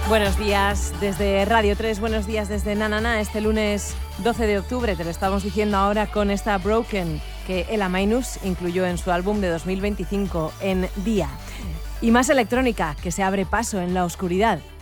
Buenos días desde Radio 3, buenos días desde Nanana. Este lunes 12 de octubre te lo estamos diciendo ahora con esta Broken que Ella Minus incluyó en su álbum de 2025 en Día. Y más electrónica que se abre paso en la oscuridad.